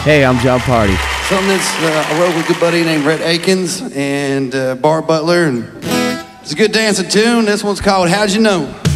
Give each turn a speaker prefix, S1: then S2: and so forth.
S1: Hey, I'm John Party.
S2: Something that's I wrote with a good buddy named Rhett Akins and Bart Butler, and it's a good dancing tune. This one's called How'd You Know?